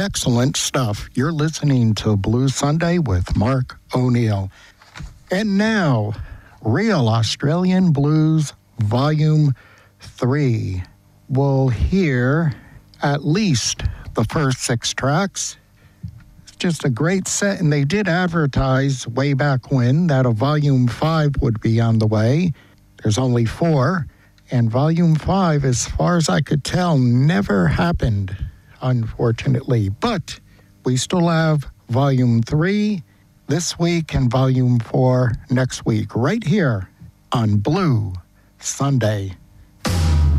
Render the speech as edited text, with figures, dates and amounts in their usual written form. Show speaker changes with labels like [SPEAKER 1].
[SPEAKER 1] Excellent stuff. You're listening to Blues Sunday with Mark O'Neill. And now, Real Australian Blues Volume 3. We'll hear at least the first 6 tracks. It's just a great set, and they did advertise way back when that a Volume 5 would be on the way. There's only 4, and Volume 5, as far as I could tell, never happened, unfortunately. But we still have Volume 3 this week and Volume 4 next week, right here on Blue Sunday.